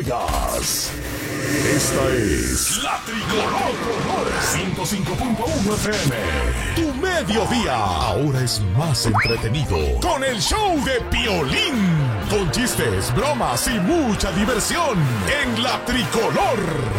oigas. Esta es La Tricolor 105.1 FM. Tu mediodía ahora es más entretenido con el show de Piolín. Con chistes, bromas y mucha diversión en La Tricolor.